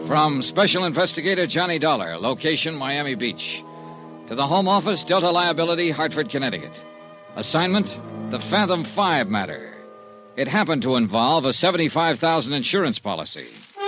From Special Investigator Johnny Dollar, location Miami Beach, to the Home Office, Delta Liability, Hartford, Connecticut. Assignment, the Fathom 5 matter. It happened to involve a $75,000 insurance policy.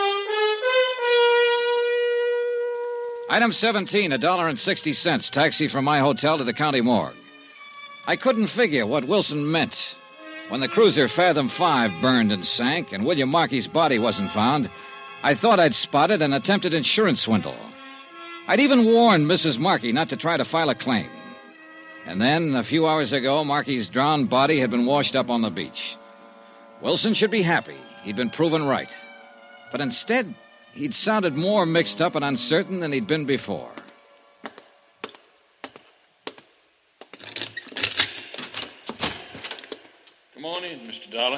Item 17, $1.60, taxi from my hotel to the county morgue. I couldn't figure what Wilson meant. When the cruiser Fathom 5 burned and sank and William Markey's body wasn't found, I thought I'd spotted an attempted insurance swindle. I'd even warned Mrs. Markey not to try to file a claim. And then, a few hours ago, Markey's drowned body had been washed up on the beach. Wilson should be happy. He'd been proven right. But instead, he'd sounded more mixed up and uncertain than he'd been before. Good morning, Mr. Dollar.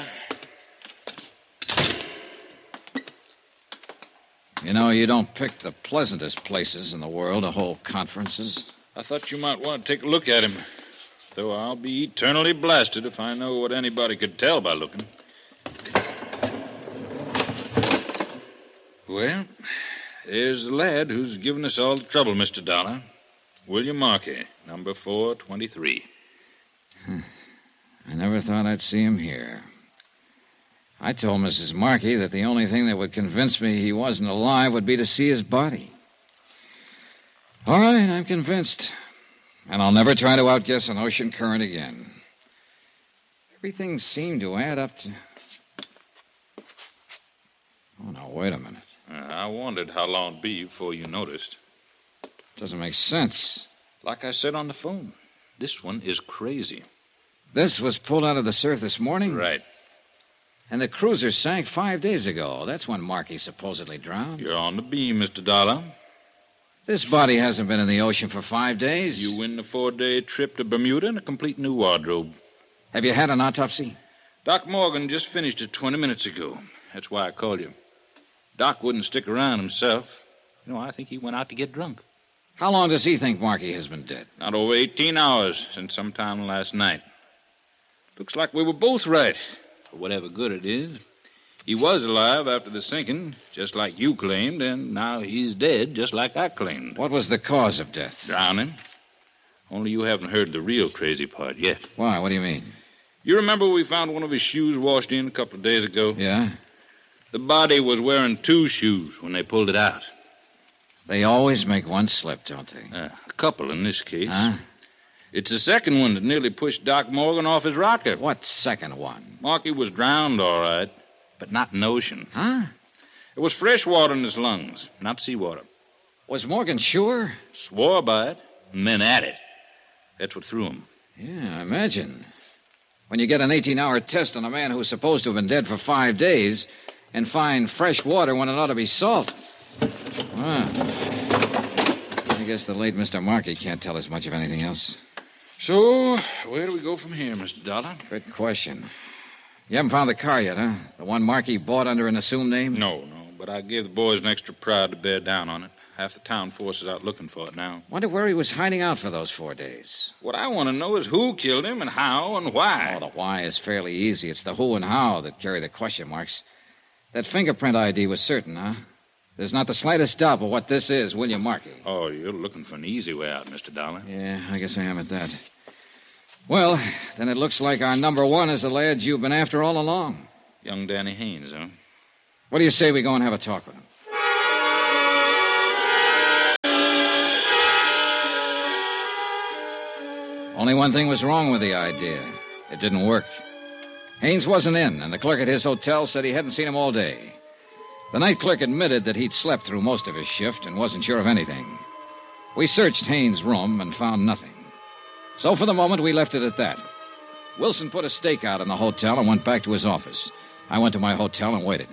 You know, you don't pick the pleasantest places in the world to hold conferences. I thought you might want to take a look at him. Though I'll be eternally blasted if I know what anybody could tell by looking. Well, there's the lad who's given us all the trouble, Mr. Dollar. William Markey, number 423. I never thought I'd see him here. I told Mrs. Markey that the only thing that would convince me he wasn't alive would be to see his body. All right, I'm convinced. And I'll never try to outguess an ocean current again. Everything seemed to add up to... Oh, now, wait a minute. I wondered how long it'd be before you noticed. Doesn't make sense. Like I said on the phone, this one is crazy. This was pulled out of the surf this morning? Right. And the cruiser sank 5 days ago. That's when Markey supposedly drowned. You're on the beam, Mr. Dollar. This body hasn't been in the ocean for 5 days. You win the 4-day trip to Bermuda and a complete new wardrobe. Have you had an autopsy? Doc Morgan just finished it 20 minutes ago. That's why I called you. Doc wouldn't stick around himself. You know, I think he went out to get drunk. How long does he think Markey has been dead? Not over 18 hours, since sometime last night. Looks like we were both right. For whatever good it is. He was alive after the sinking, just like you claimed, and now he's dead, just like I claimed. What was the cause of death? Drowning. Only you haven't heard the real crazy part yet. Why? What do you mean? You remember we found one of his shoes washed in a couple of days ago? Yeah? The body was wearing 2 shoes when they pulled it out. They always make one slip, don't they? A couple in this case. Huh? It's the second one that nearly pushed Doc Morgan off his rocker. What second one? Markey was drowned, all right, but not in the ocean. Huh? It was fresh water in his lungs, not seawater. Was Morgan sure? Swore by it, and then at it. That's what threw him. Yeah, I imagine. When you get an 18-hour test on a man who's supposed to have been dead for 5 days and find fresh water when it ought to be salt. Well, I guess the late Mr. Markey can't tell us much of anything else. So, where do we go from here, Mr. Dollar? Good question. You haven't found the car yet, huh? The one Markey bought under an assumed name? No, but I gave the boys an extra prod to bear down on it. Half the town force is out looking for it now. Wonder where he was hiding out for those 4 days. What I want to know is who killed him and how and why. Oh, the why is fairly easy. It's the who and how that carry the question marks. That fingerprint ID was certain, huh? There's not the slightest doubt but what this is William Markey. Oh, you're looking for an easy way out, Mr. Dollar. Yeah, I guess I am at that. Well, then it looks like our number one is the lad you've been after all along. Young Danny Haynes, huh? What do you say we go and have a talk with him? Only one thing was wrong with the idea. It didn't work. Haynes wasn't in, and the clerk at his hotel said he hadn't seen him all day. The night clerk admitted that he'd slept through most of his shift and wasn't sure of anything. We searched Haynes' room and found nothing. So for the moment, we left it at that. Wilson put a stake out in the hotel and went back to his office. I went to my hotel and waited.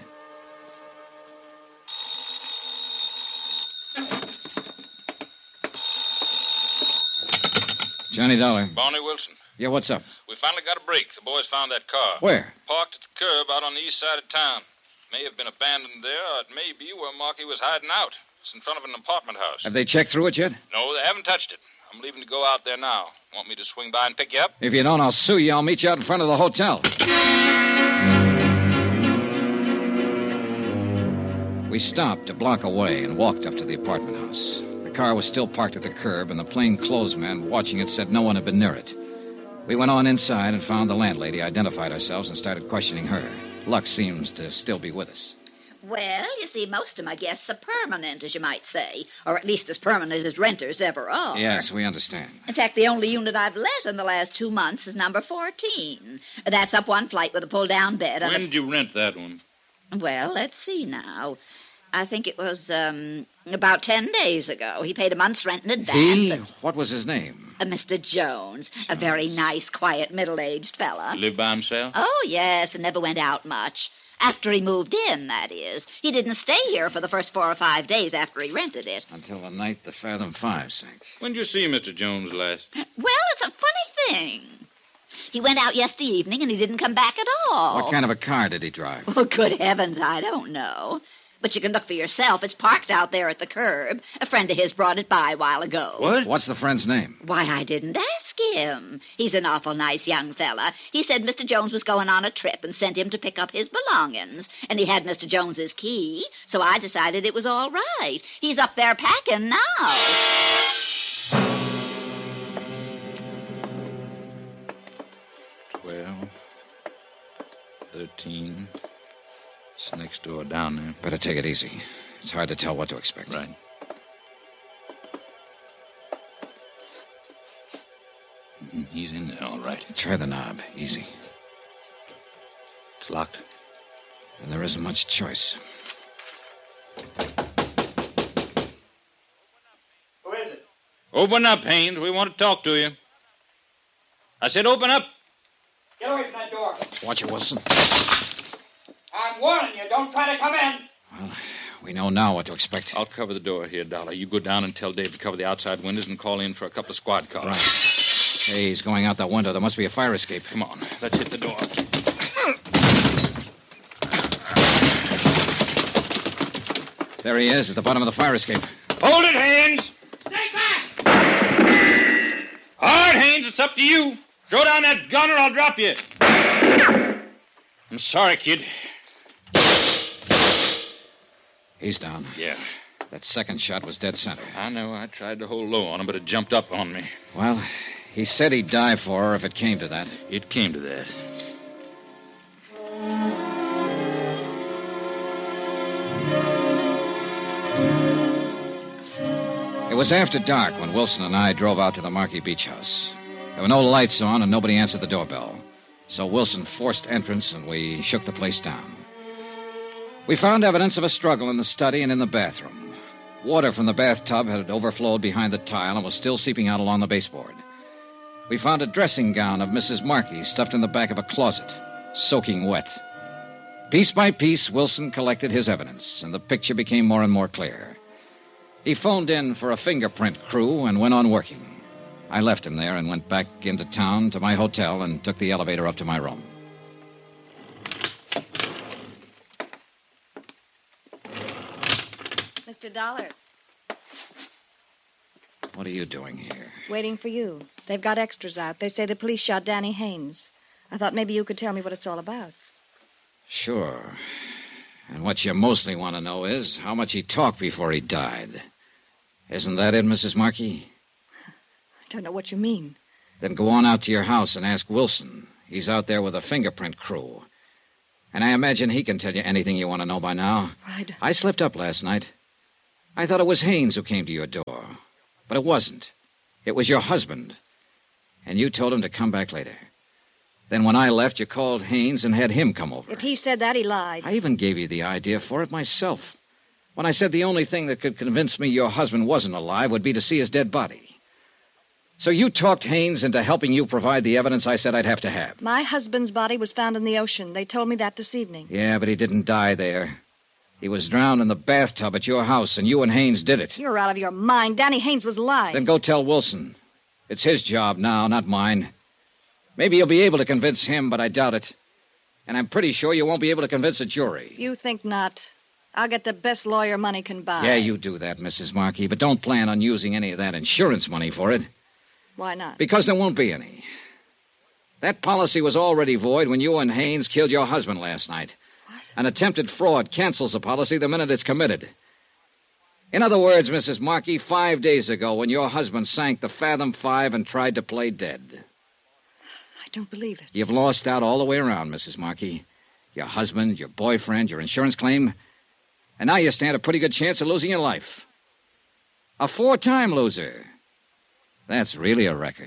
Johnny Dollar. Barney Wilson. Yeah, what's up? We finally got a break. The boys found that car. Where? Parked at the curb out on the east side of town. May have been abandoned there, or it may be where Markey was hiding out. It's in front of an apartment house. Have they checked through it yet? No, they haven't touched it. I'm leaving to go out there now. Want me to swing by and pick you up? If you don't, I'll sue you. I'll meet you out in front of the hotel. We stopped a block away and walked up to the apartment house. The car was still parked at the curb, and the plainclothes man watching it said no one had been near it. We went on inside and found the landlady, identified ourselves, and started questioning her. Luck seems to still be with us. Well, you see, most of my guests are permanent, as you might say, or at least as permanent as renters ever are. Yes, we understand. In fact, the only unit I've let in the last 2 months is number 14. That's up one flight with a pull-down bed. When did you rent that one? Well, let's see now. I think it was about 10 days ago. He paid a month's rent in advance. What was his name? Mr. Jones. A very nice, quiet, middle-aged fella. He lived by himself? Oh, yes, and never went out much. After he moved in, that is. He didn't stay here for the first 4 or 5 days after he rented it. Until the night the Fathom 5 sank. When did you see Mr. Jones last? Well, it's a funny thing. He went out yesterday evening and he didn't come back at all. What kind of a car did he drive? Well, good heavens, I don't know. But you can look for yourself. It's parked out there at the curb. A friend of his brought it by a while ago. What? What's the friend's name? Why, I didn't ask him. He's an awful nice young fella. He said Mr. Jones was going on a trip and sent him to pick up his belongings. And he had Mr. Jones's key, so I decided it was all right. He's up there packing now. 12, 13. It's next door down there. Better take it easy. It's hard to tell what to expect. Right. He's in there, all right. Try the knob. Easy. It's locked. And there isn't much choice. Who is it? Open up, Haynes. We want to talk to you. I said open up. Get away from that door. Watch it, Wilson. I'm warning you. Don't try to come in. Well, we know now what to expect. I'll cover the door here, Dollar. You go down and tell Dave to cover the outside windows and call in for a couple of squad cars. Right. Hey, he's going out that window. There must be a fire escape. Come on. Let's hit the door. There he is at the bottom of the fire escape. Hold it, Haynes. Stay back! All right, Haynes, it's up to you. Throw down that gun or I'll drop you. I'm sorry, kid. He's down. Yeah, That second shot was dead center. I know. I tried to hold low on him, but it jumped up on me. Well, he said he'd die for her if it came to that. It came to that. It was after dark when Wilson and I drove out to the Marquis Beach House. There were no lights on and nobody answered the doorbell. So Wilson forced entrance and we shook the place down. We found evidence of a struggle in the study and in the bathroom. Water from the bathtub had overflowed behind the tile and was still seeping out along the baseboard. We found a dressing gown of Mrs. Markey stuffed in the back of a closet, soaking wet. Piece by piece, Wilson collected his evidence, and the picture became more and more clear. He phoned in for a fingerprint crew and went on working. I left him there and went back into town to my hotel and took the elevator up to my room. Mr. Dollar, What are you doing here? waiting for you. They've got extras out. They say the police shot Danny Haynes. I thought maybe you could tell me what it's all about. Sure. And what you mostly want to know is how much he talked before he died. Isn't that it, Mrs. Markey? I don't know what you mean. Then go on out to your house and ask Wilson. He's out there with a fingerprint crew. And I imagine he can tell you anything you want to know by now. I slipped up last night. I thought it was Haynes who came to your door. But it wasn't. It was your husband. And you told him to come back later. Then when I left, you called Haynes and had him come over. If he said that, he lied. I even gave you the idea for it myself. When I said the only thing that could convince me your husband wasn't alive would be to see his dead body. So you talked Haynes into helping you provide the evidence I said I'd have to have. My husband's body was found in the ocean. They told me that this evening. Yeah, but he didn't die there. He was drowned in the bathtub at your house, and you and Haynes did it. You're out of your mind. Danny Haynes was lying. Then go tell Wilson. It's his job now, not mine. Maybe you'll be able to convince him, but I doubt it. And I'm pretty sure you won't be able to convince a jury. You think not. I'll get the best lawyer money can buy. Yeah, you do that, Mrs. Markey, but don't plan on using any of that insurance money for it. Why not? Because there won't be any. That policy was already void when you and Haynes killed your husband last night. What? An attempted fraud cancels a policy the minute it's committed. In other words, Mrs. Markey, 5 days ago when your husband sank the Fathom 5 and tried to play dead. I don't believe it. You've lost out all the way around, Mrs. Markey. Your husband, your boyfriend, your insurance claim. And now you stand a pretty good chance of losing your life. A 4-time loser. That's really a record.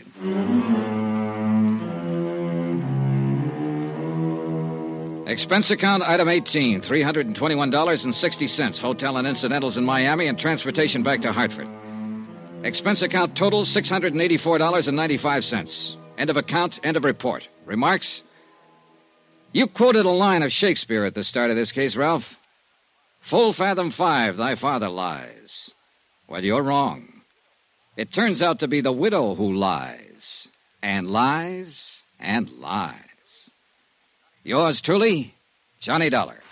Expense account item 18, $321.60. Hotel and incidentals in Miami and transportation back to Hartford. Expense account total, $684.95. End of account, end of report. Remarks? You quoted a line of Shakespeare at the start of this case, Ralph. Full fathom 5, thy father lies. Well, you're wrong. It turns out to be the widow who lies. And lies and lies. Yours truly, Johnny Dollar.